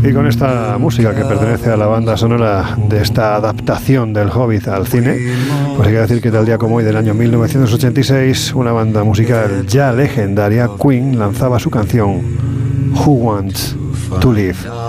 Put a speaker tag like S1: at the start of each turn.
S1: Y con esta música que pertenece a la banda sonora de esta adaptación del Hobbit al cine, pues hay que decir que tal día como hoy del año 1986, una banda musical ya legendaria, Queen, lanzaba su canción Who Wants to Live.